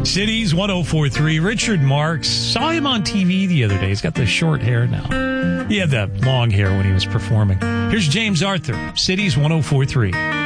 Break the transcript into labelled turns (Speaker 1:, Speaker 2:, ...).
Speaker 1: Cities 104.3. Richard Marx. Saw him on TV the other day. He's got the short hair now. He had the long hair when he was performing. Here's James Arthur. Cities 104.3.